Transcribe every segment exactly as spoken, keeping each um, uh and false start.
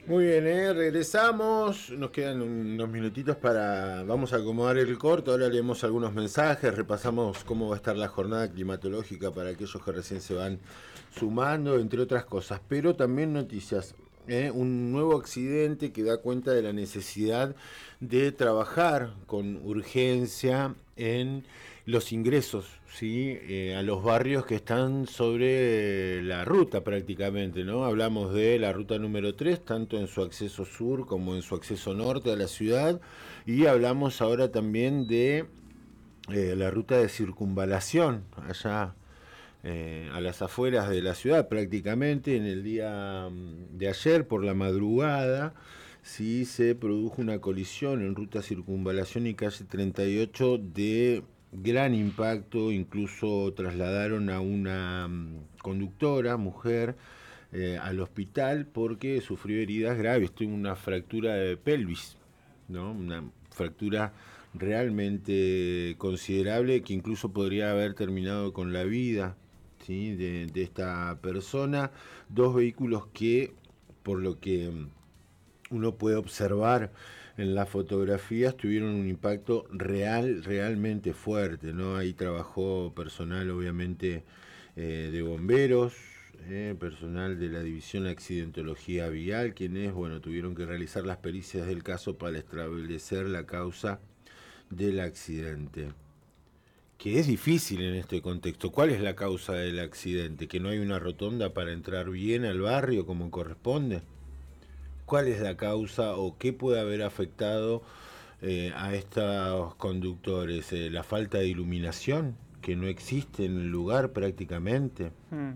Muy bien, ¿eh? Regresamos, nos quedan unos minutitos para, vamos a acomodar el corto, ahora leemos algunos mensajes, repasamos cómo va a estar la jornada climatológica para aquellos que recién se van sumando, entre otras cosas, pero también noticias. ¿eh? Un nuevo accidente que da cuenta de la necesidad de trabajar con urgencia en los ingresos, ¿sí? Eh, a los barrios que están sobre la ruta prácticamente, ¿no? Hablamos de la ruta número tres, tanto en su acceso sur como en su acceso norte a la ciudad, y hablamos ahora también de eh, la ruta de circunvalación, allá eh, a las afueras de la ciudad prácticamente. En el día de ayer por la madrugada sí se produjo una colisión en ruta circunvalación y calle treinta y ocho de gran impacto, incluso trasladaron a una conductora, mujer, eh, al hospital porque sufrió heridas graves, tuvo una fractura de pelvis, ¿no? Una fractura realmente considerable que incluso podría haber terminado con la vida, ¿sí? de, de esta persona. Dos vehículos que, por lo que uno puede observar en las fotografías, tuvieron un impacto real, realmente fuerte, ¿no? Ahí trabajó personal, obviamente, eh, de bomberos, eh, personal de la División de Accidentología Vial, quienes, bueno, tuvieron que realizar las pericias del caso para establecer la causa del accidente. Que es difícil en este contexto. ¿Cuál es la causa del accidente? ¿Que no hay una rotonda para entrar bien al barrio como corresponde? ¿Cuál es la causa o qué puede haber afectado eh, a estos conductores? Eh, ¿La falta de iluminación, que no existe en el lugar prácticamente? Hmm.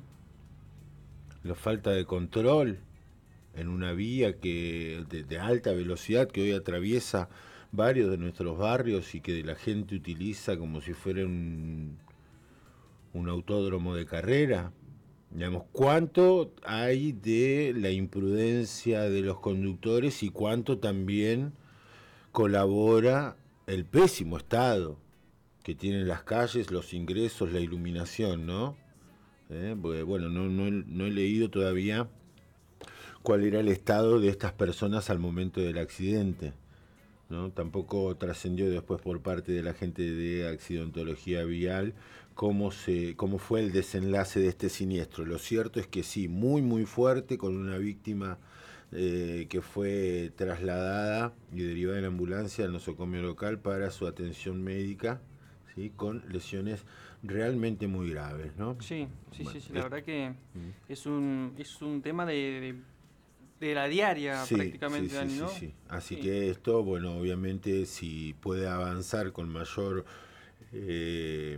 ¿La falta de control en una vía que de, de alta velocidad que hoy atraviesa varios de nuestros barrios y que la gente utiliza como si fuera un, un autódromo de carrera? Digamos, ¿cuánto hay de la imprudencia de los conductores y cuánto también colabora el pésimo estado que tienen las calles, los ingresos, la iluminación, ¿no? ¿Eh? Porque, bueno, no, no, no he leído todavía cuál era el estado de estas personas al momento del accidente, ¿no? Tampoco trascendió después por parte de la gente de accidentología vial cómo se cómo fue el desenlace de este siniestro. Lo cierto es que sí, muy muy fuerte, con una víctima eh, que fue trasladada y derivada en ambulancia al nosocomio local para su atención médica, ¿sí? Con lesiones realmente muy graves, ¿no? Sí, sí, Bueno, sí, sí, la es, verdad que mm. es un, es un tema de, de, de la diaria Sí, sí, prácticamente, sí, Dani, sí, ¿no? sí. Así Sí. que esto, bueno, obviamente si puede avanzar con mayor eh,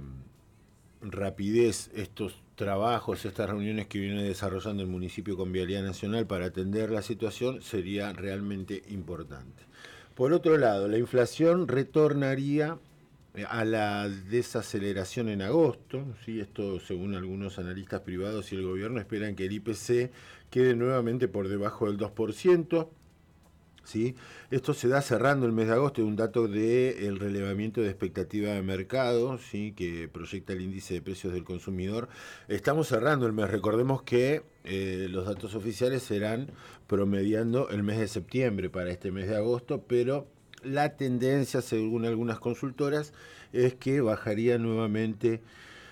rapidez estos trabajos, estas reuniones que viene desarrollando el municipio con Vialidad Nacional para atender la situación, sería realmente importante. Por otro lado, la inflación retornaría a la desaceleración en agosto, ¿sí? Esto según algunos analistas privados y el gobierno esperan que el I P C quede nuevamente por debajo del dos por ciento. ¿Sí? Esto se da cerrando el mes de agosto, un dato del relevamiento de expectativa de mercado, ¿sí? Que proyecta el índice de precios del consumidor. Estamos cerrando el mes, recordemos que eh, los datos oficiales serán promediando el mes de septiembre para este mes de agosto, pero la tendencia, según algunas consultoras, es que bajaría nuevamente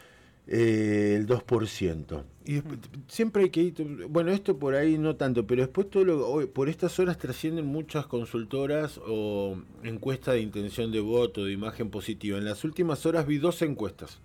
eh, el dos por ciento. Y Hmm. después, siempre hay que ir, bueno, esto por ahí no tanto, pero después todo lo, hoy, por estas horas trascienden muchas consultoras o encuestas de intención de voto, de imagen positiva. En las últimas horas vi dos encuestas.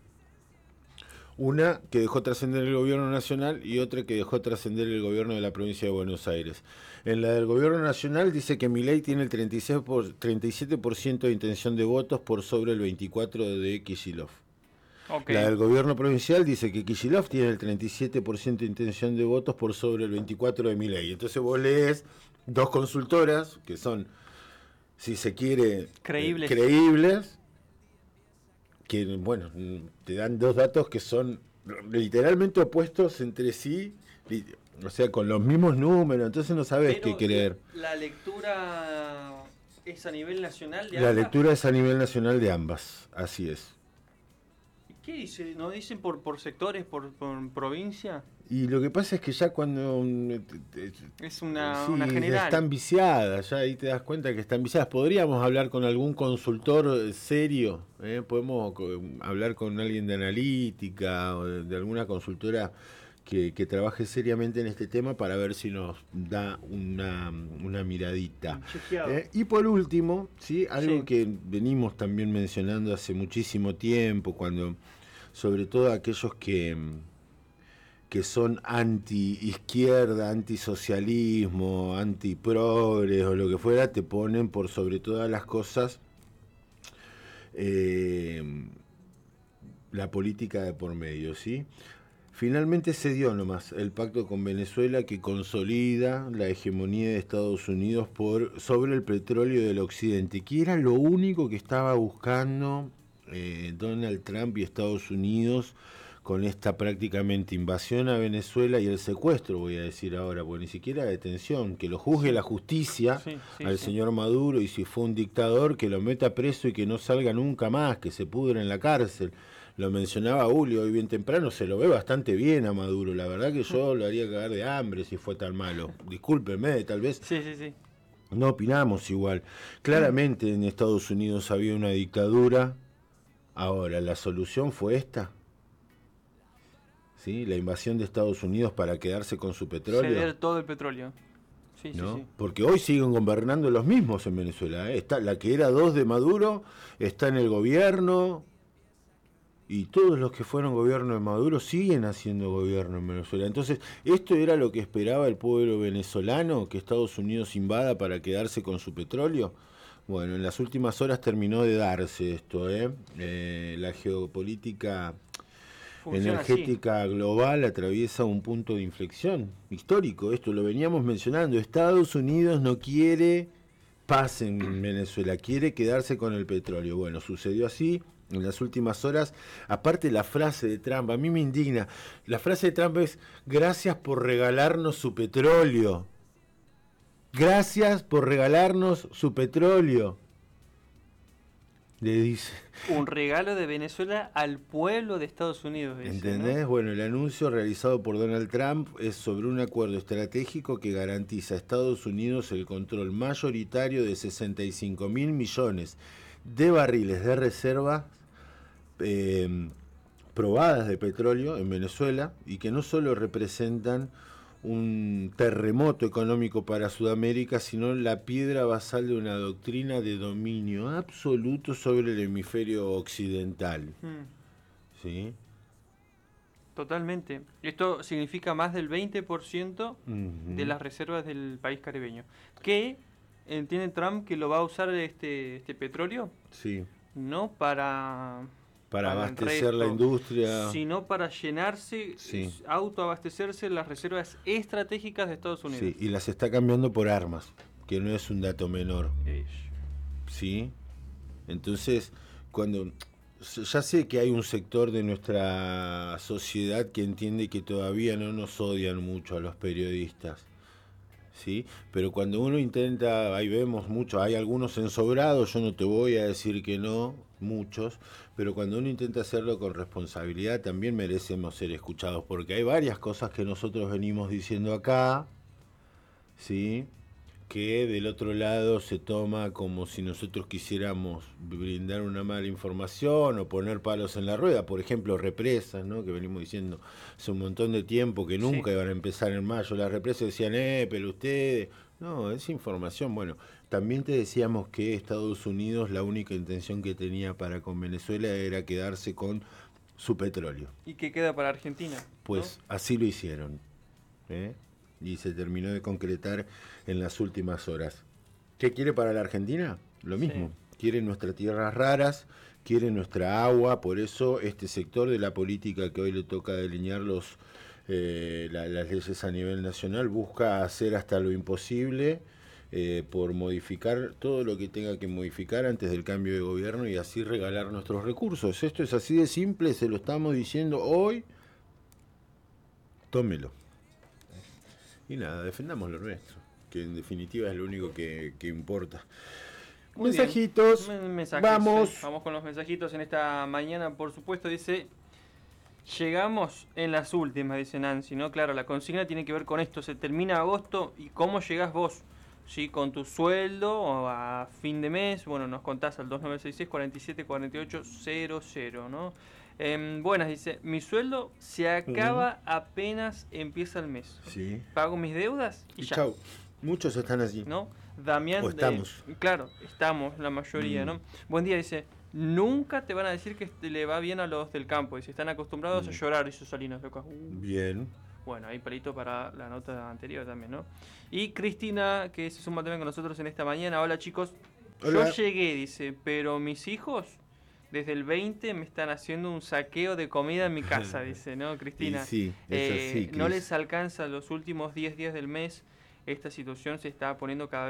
Una que dejó trascender el gobierno nacional y otra que dejó trascender el gobierno de la provincia de Buenos Aires. En la del gobierno nacional dice que Milei tiene el treinta y seis por, treinta y siete por ciento de intención de votos por sobre el veinticuatro por ciento de Kicillof. Ok. La del gobierno provincial dice que Kicillof tiene el treinta y siete por ciento de intención de votos por sobre el veinticuatro por ciento de Milei. Entonces vos lees dos consultoras que son, si se quiere, eh, Creíbles. creíbles, que, bueno, te dan dos datos que son literalmente opuestos entre sí, o sea, con los mismos números, entonces no sabes qué Pero la, creer. la lectura es a nivel nacional de La ambas. lectura es a nivel nacional de ambas, así es. ¿Qué dice? ¿No dicen por, por sectores, por, por provincia? Y lo que pasa es que ya cuando... Es una, sí, una general. están viciadas, ya ahí te das cuenta que están viciadas. Podríamos hablar con algún consultor serio, ¿eh? Podemos hablar con alguien de analítica o de, de alguna consultora que, que trabaje seriamente en este tema para ver si nos da una, una miradita. ¿Eh? Y por último, ¿sí? Algo sí. que venimos también mencionando hace muchísimo tiempo, cuando sobre todo aquellos que... que son anti-izquierda, antisocialismo, anti-progres o lo que fuera, te ponen por sobre todas las cosas eh, la política de por medio, ¿sí? Finalmente se dio nomás el pacto con Venezuela que consolida la hegemonía de Estados Unidos por, sobre el petróleo del occidente, que era lo único que estaba buscando eh, Donald Trump y Estados Unidos con esta prácticamente invasión a Venezuela y el secuestro, voy a decir ahora, porque ni siquiera detención, que lo juzgue la justicia sí, sí, al sí. señor Maduro, y si fue un dictador, que lo meta preso y que no salga nunca más, que se pudra en la cárcel. Lo mencionaba Julio hoy bien temprano, se lo ve bastante bien a Maduro, la verdad que yo lo haría cagar de hambre si fue tan malo. Discúlpenme, tal vez sí, sí, sí. no opinamos igual. Claramente en Estados Unidos había una dictadura, ahora la solución fue esta. ¿Sí? La invasión de Estados Unidos para quedarse con su petróleo. Ceder todo el petróleo. Sí, ¿no? sí, sí. Porque hoy siguen gobernando los mismos en Venezuela. ¿eh? Está, la que era dos de Maduro está en el gobierno y todos los que fueron gobierno de Maduro siguen haciendo gobierno en Venezuela. Entonces, ¿esto era lo que esperaba el pueblo venezolano? ¿Que Estados Unidos invada para quedarse con su petróleo? Bueno, en las últimas horas terminó de darse esto. ¿eh? Eh, la geopolítica... Funciona energética así. Global atraviesa un punto de inflexión histórico. Esto lo veníamos mencionando. Estados Unidos no quiere paz en Venezuela, quiere quedarse con el petróleo. Bueno, sucedió así en las últimas horas. Aparte la frase de Trump, a mí me indigna. La frase de Trump es: gracias por regalarnos su petróleo. Gracias por regalarnos su petróleo. Le dice. Un regalo de Venezuela al pueblo de Estados Unidos. Dice, ¿entendés? ¿no? Bueno, el anuncio realizado por Donald Trump es sobre un acuerdo estratégico que garantiza a Estados Unidos el control mayoritario de sesenta y cinco mil millones de barriles de reservas eh, probadas de petróleo en Venezuela, y que no solo representan un terremoto económico para Sudamérica, sino la piedra basal de una doctrina de dominio absoluto sobre el hemisferio occidental. Hmm. ¿Sí? Totalmente. Esto significa más del veinte por ciento uh-huh. de las reservas del país caribeño. ¿Qué entiende Trump que lo va a usar este, este petróleo? Sí. No para... Para, para abastecer resto, la industria. Sino para llenarse, sí. autoabastecerse las reservas estratégicas de Estados Unidos. Sí, y las está cambiando por armas, que no es un dato menor. Eish. ¿Sí? Entonces, cuando... Ya sé que hay un sector de nuestra sociedad que entiende que todavía no nos odian mucho a los periodistas. ¿Sí? Pero cuando uno intenta, ahí vemos mucho, hay algunos ensobrados, yo no te voy a decir que no, muchos, pero cuando uno intenta hacerlo con responsabilidad también merecemos ser escuchados, porque hay varias cosas que nosotros venimos diciendo acá, ¿sí? Que del otro lado se toma como si nosotros quisiéramos brindar una mala información o poner palos en la rueda. Por ejemplo, represas, ¿no? Que venimos diciendo hace un montón de tiempo que nunca sí. iban a empezar en mayo. Las represas decían, eh, pero ustedes... No, es información. Bueno, también te decíamos que Estados Unidos la única intención que tenía para con Venezuela era quedarse con su petróleo. ¿Y qué queda para Argentina? Pues ¿no? así lo hicieron, ¿eh? Y se terminó de concretar en las últimas horas. ¿Qué quiere para la Argentina? Lo mismo. Sí. Quiere nuestras tierras raras, quiere nuestra agua, por eso este sector de la política que hoy le toca delinear los, eh, la, las leyes a nivel nacional busca hacer hasta lo imposible eh, por modificar todo lo que tenga que modificar antes del cambio de gobierno y así regalar nuestros recursos. Esto es así de simple, se lo estamos diciendo hoy. Tómelo. Y nada, defendamos lo nuestro, que en definitiva es lo único que, que importa. Muy mensajitos, bien. Mensajes, vamos. Sí. Vamos con los mensajitos en esta mañana, por supuesto, dice... Llegamos en las últimas, dice Nancy, ¿no? Claro, la consigna tiene que ver con esto. Se termina agosto y cómo llegás vos, ¿sí? Con tu sueldo o a fin de mes. Bueno, nos contás al dos nueve seis seis, cuatro siete cuatro ocho cero cero, ¿no? Eh, buenas, dice, mi sueldo se acaba uh-huh. apenas empieza el mes. Sí. Pago mis deudas y, y ya. Chau. Muchos están así. ¿No? Damián. O estamos. De, claro, estamos, la mayoría, mm. ¿no? Buen día, dice. Nunca te van a decir que le va bien a los del campo. Y si están acostumbrados mm. a llorar esos salinos locos. Uh. Bien. Bueno, hay palito para la nota anterior también, ¿no? Y Cristina, que se suma también con nosotros en esta mañana. Hola, chicos. Hola. Yo llegué, dice, pero mis hijos desde el veinte me están haciendo un saqueo de comida en mi casa, dice, ¿no, Cristina? Y sí, es eh, así, no les alcanza los últimos diez días del mes. Esta situación se está poniendo cada vez